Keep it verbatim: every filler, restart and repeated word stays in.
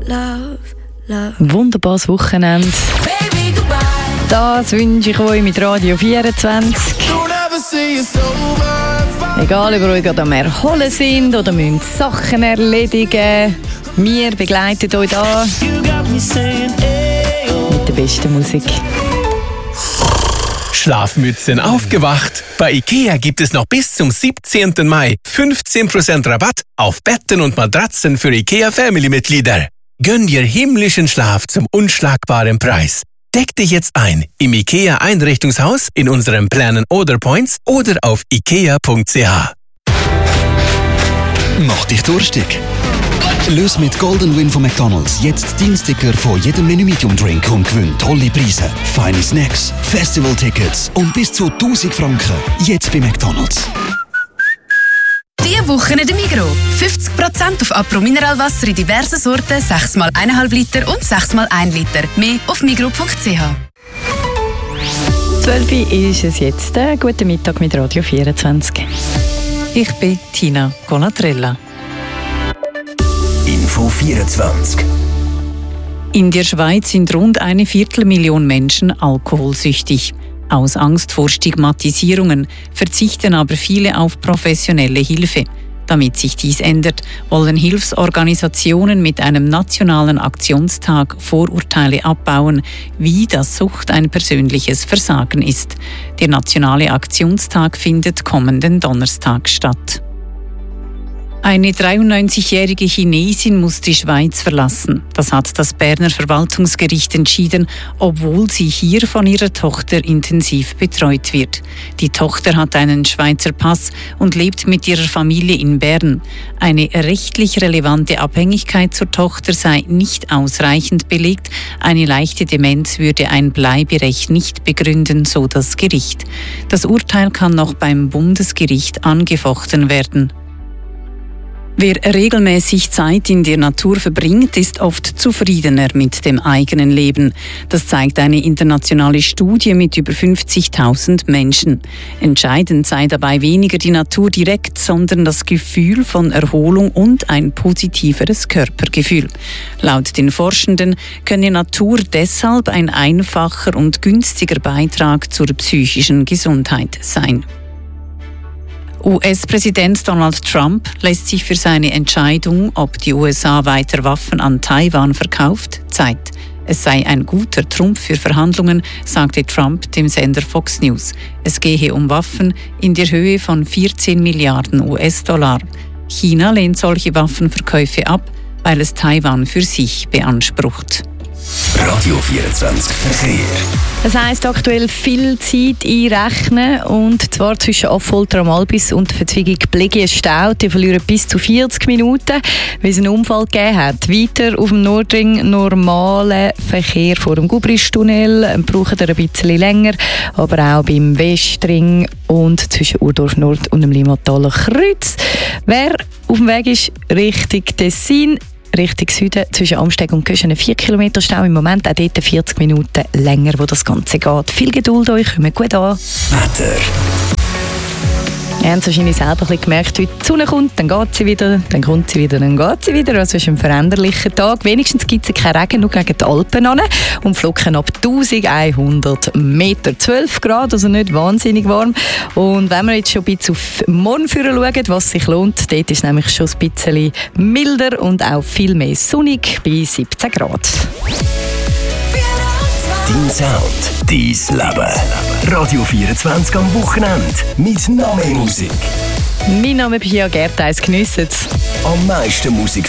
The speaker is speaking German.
love, love. Wunderbares Wochenende. Baby, goodbye. Das wünsche ich euch mit Radio vierundzwanzig. Egal, ob ihr euch gerade am Erholen sind oder müsst Sachen erledigen, wir begleiten euch da mit der besten Musik. Schlafmützen aufgewacht. Bei IKEA gibt es noch bis zum siebzehnten Mai fünfzehn Prozent Rabatt auf Betten und Matratzen für IKEA Family-Mitglieder. Gönn dir himmlischen Schlaf zum unschlagbaren Preis. Deck dich jetzt ein im IKEA Einrichtungshaus, in unseren Planen oder Points oder auf ikea punkt c h. Mach dich durstig. Löse mit Golden Win von McDonald's jetzt Dienststicker von jedem Menü Medium Drink und gewinn tolle Preise, feine Snacks, Festivaltickets und bis zu tausend Franken. Jetzt bei McDonald's. Diese Woche in der Migros. fünfzig Prozent auf Apro Mineralwasser in diversen Sorten, sechs mal eins Komma fünf Liter und sechs mal ein Liter. Mehr auf migros punkt c h. zwölf Uhr ist es jetzt. Guten Mittag mit Radio vierundzwanzig. Ich bin Tina Conatrella. Info vierundzwanzig. In der Schweiz sind rund eine Viertelmillion Menschen alkoholsüchtig. Aus Angst vor Stigmatisierungen verzichten aber viele auf professionelle Hilfe. Damit sich dies ändert, wollen Hilfsorganisationen mit einem nationalen Aktionstag Vorurteile abbauen, wie dass Sucht ein persönliches Versagen ist. Der nationale Aktionstag findet kommenden Donnerstag statt. Eine dreiundneunzigjährige Chinesin muss die Schweiz verlassen. Das hat das Berner Verwaltungsgericht entschieden, obwohl sie hier von ihrer Tochter intensiv betreut wird. Die Tochter hat einen Schweizer Pass und lebt mit ihrer Familie in Bern. Eine rechtlich relevante Abhängigkeit zur Tochter sei nicht ausreichend belegt. Eine leichte Demenz würde ein Bleiberecht nicht begründen, so das Gericht. Das Urteil kann noch beim Bundesgericht angefochten werden. Wer regelmäßig Zeit in der Natur verbringt, ist oft zufriedener mit dem eigenen Leben. Das zeigt eine internationale Studie mit über fünfzigtausend Menschen. Entscheidend sei dabei weniger die Natur direkt, sondern das Gefühl von Erholung und ein positiveres Körpergefühl. Laut den Forschenden könne Natur deshalb ein einfacher und günstiger Beitrag zur psychischen Gesundheit sein. U S-Präsident Donald Trump lässt sich für seine Entscheidung, ob die U S A weiter Waffen an Taiwan verkauft, Zeit. Es sei ein guter Trumpf für Verhandlungen, sagte Trump dem Sender Fox News. Es gehe um Waffen in der Höhe von vierzehn Milliarden U S-Dollar. China lehnt solche Waffenverkäufe ab, weil es Taiwan für sich beansprucht. Radio vierundzwanzig Verkehr. Das heisst aktuell viel Zeit einrechnen, und zwar zwischen Affolter am Albis und der Verzweigung Blegie-Stau. Die verlieren bis zu vierzig Minuten, weil es einen Unfall gegeben hat. Weiter auf dem Nordring normalen Verkehr vor dem Gubristunnel, brauchen wir ein bisschen länger, aber auch beim Westring und zwischen Urdorf Nord und dem Limataler Kreuz. Wer auf dem Weg ist Richtung Tessin, Richtung Süden, zwischen Amsteg und Köschen vier Kilometer Stau. Im Moment auch dort vierzig Minuten länger, wo das Ganze geht. Viel Geduld euch, kommt gut an. Wetter. Ihr habt es wahrscheinlich selber ein bisschen gemerkt, wie die Sonne kommt, dann geht sie wieder, dann kommt sie wieder, dann geht sie wieder. Also es ist ein veränderlicher Tag. Wenigstens gibt es keinen Regen, nur gegen die Alpen an und Flocken ab eintausendeinhundert Meter. zwölf Grad, also nicht wahnsinnig warm. Und wenn wir jetzt schon ein bisschen auf morgen schauen, was sich lohnt, dort ist es nämlich schon ein bisschen milder und auch viel mehr sonnig bei siebzehn Grad. Dein Sound, dein Leben. Radio vierundzwanzig am Wochenende mit noch mehr Musik. Mein Name ist Pia Gertheis, geniessen es. Am meisten Musik